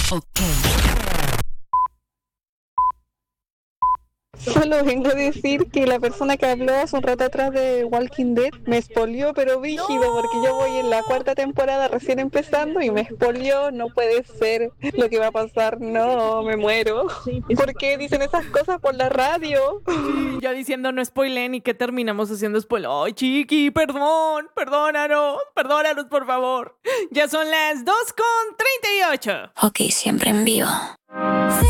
Ok. Solo vengo a decir que la persona que habló hace un rato atrás de Walking Dead me spoileó, pero brígido, porque yo voy en la cuarta temporada recién empezando y me spoileó. No puede ser lo que va a pasar, no, me muero. ¿Por qué dicen esas cosas por la radio? Sí, ya diciendo no spoilen y que terminamos haciendo spoiler. Ay, chiqui, perdónanos, por favor. Ya son las 2:38. Ok, siempre en vivo.